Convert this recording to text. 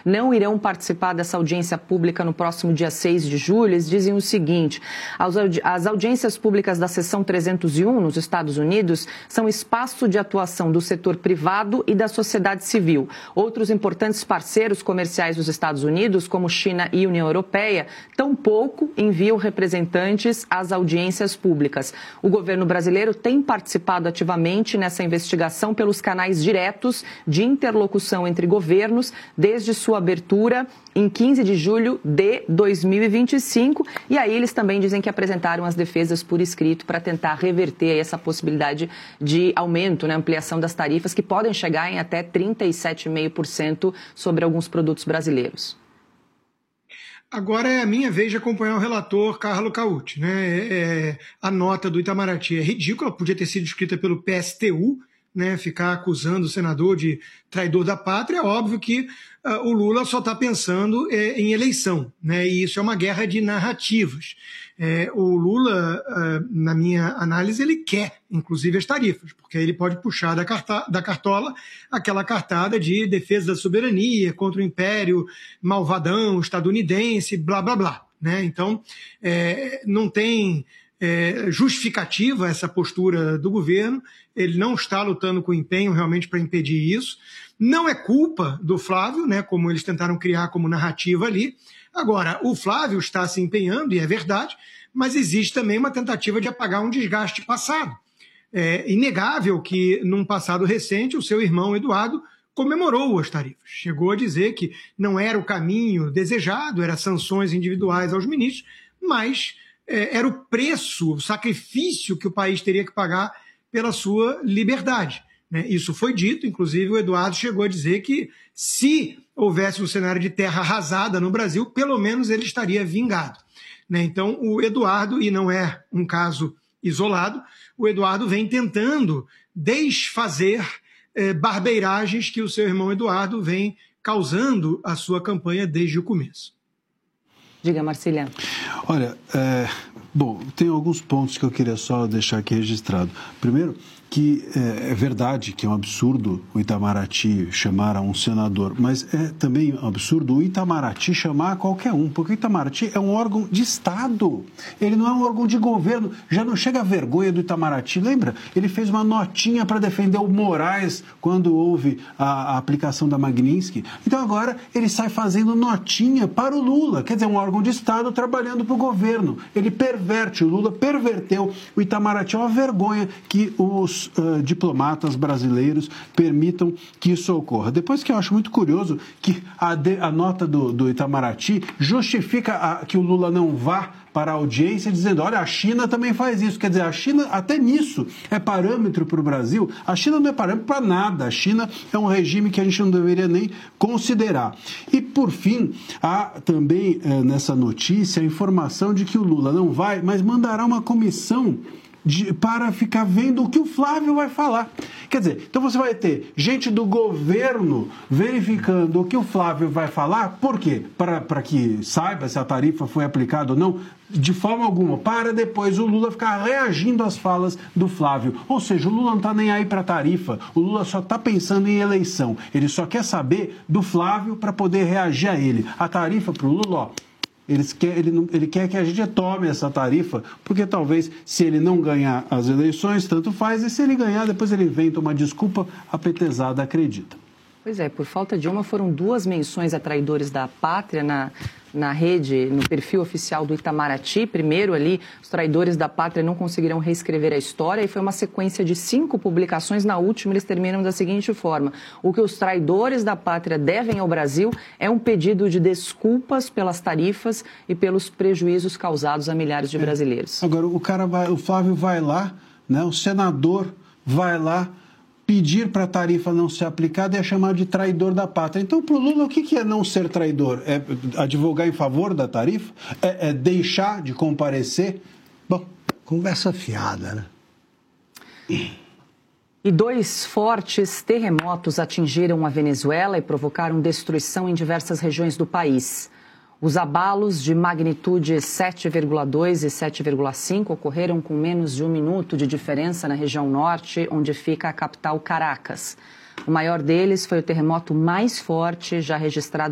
não irão participar dessa audiência pública no próximo dia 6 de julho. Eles dizem o seguinte: as audiências públicas da seção 301 nos Estados Unidos são espaço de atuação do setor privado e da sociedade civil. Outros importantes parceiros comerciais dos Estados Unidos, como China e União Europeia, tampouco enviam representantes às audiências públicas. O governo brasileiro tem participado ativamente nessa investigação pelos canais diretos de interlocução entre governos desde sua abertura em 15 de julho de 2025. E aí eles também dizem que apresentaram as defesas por escrito para tentar reverter essa possibilidade de aumento, ampliação das tarifas, que podem chegar em até 37,5% sobre alguns produtos brasileiros. Agora é a minha vez de acompanhar o relator Carlo Cauti, a nota do Itamaraty é ridícula, podia ter sido escrita pelo PSTU, ficar acusando o senador de traidor da pátria. É óbvio que o Lula só está pensando em eleição, e isso é uma guerra de narrativas. O Lula, na minha análise, ele quer, inclusive, as tarifas, porque aí ele pode puxar da cartola aquela cartada de defesa da soberania contra o império malvadão estadunidense, blá, blá, blá. Então, não tem justificativa essa postura do governo, ele não está lutando com empenho realmente para impedir isso. Não é culpa do Flávio, como eles tentaram criar como narrativa ali. Agora, o Flávio está se empenhando, e é verdade, mas existe também uma tentativa de apagar um desgaste passado. É inegável que, num passado recente, o seu irmão Eduardo comemorou as tarifas. Chegou a dizer que não era o caminho desejado, eram sanções individuais aos ministros, mas era o preço, o sacrifício que o país teria que pagar pela sua liberdade. Isso foi dito, inclusive o Eduardo chegou a dizer que se houvesse um cenário de terra arrasada no Brasil, pelo menos ele estaria vingado. Então o Eduardo, e não é um caso isolado, o Eduardo vem tentando desfazer barbeiragens que o seu irmão Eduardo vem causando a sua campanha desde o começo. Diga, Marcília. Olha, tem alguns pontos que eu queria só deixar aqui registrado. Primeiro, que é verdade que é um absurdo o Itamaraty chamar a um senador, mas é também um absurdo o Itamaraty chamar a qualquer um, porque o Itamaraty é um órgão de Estado, ele não é um órgão de governo. Já não chega a vergonha do Itamaraty, lembra? Ele fez uma notinha para defender o Moraes quando houve a aplicação da Magnitsky, então agora ele sai fazendo notinha para o Lula, quer dizer, um órgão de Estado trabalhando para o governo. Ele perverte, o Lula perverteu o Itamaraty. É uma vergonha que os diplomatas brasileiros permitam que isso ocorra. Depois, que eu acho muito curioso que a nota do Itamaraty justifica que o Lula não vá para a audiência, dizendo, olha, a China também faz isso. Quer dizer, a China até nisso é parâmetro para o Brasil. A China não é parâmetro para nada. A China é um regime que a gente não deveria nem considerar. E, por fim, há também nessa notícia a informação de que o Lula não vai, mas mandará uma comissão para ficar vendo o que o Flávio vai falar. Quer dizer, então você vai ter gente do governo verificando o que o Flávio vai falar. Por quê? Para que saiba se a tarifa foi aplicada ou não, de forma alguma, para depois o Lula ficar reagindo às falas do Flávio. Ou seja, o Lula não está nem aí para a tarifa, o Lula só está pensando em eleição. Ele só quer saber do Flávio para poder reagir a ele. A tarifa para o Lula, ele quer que a gente tome essa tarifa, porque talvez, se ele não ganhar as eleições, tanto faz, e se ele ganhar, depois ele inventa uma desculpa, a petezada acredita. Pois é, por falta de uma, foram 2 menções a traidores da pátria na rede, no perfil oficial do Itamaraty. Primeiro ali, os traidores da pátria não conseguiram reescrever a história, e foi uma sequência de 5 publicações. Na última, eles terminam da seguinte forma: o que os traidores da pátria devem ao Brasil é um pedido de desculpas pelas tarifas e pelos prejuízos causados a milhares de brasileiros. Agora, o Flávio vai lá, o senador vai lá pedir para a tarifa não ser aplicada e é chamado de traidor da pátria. Então, para o Lula, o que é não ser traidor? É advogar em favor da tarifa? É deixar de comparecer? Bom, conversa fiada, E 2 fortes terremotos atingiram a Venezuela e provocaram destruição em diversas regiões do país. Os abalos de magnitude 7,2 e 7,5 ocorreram com menos de 1 minuto de diferença na região norte, onde fica a capital Caracas. O maior deles foi o terremoto mais forte já registrado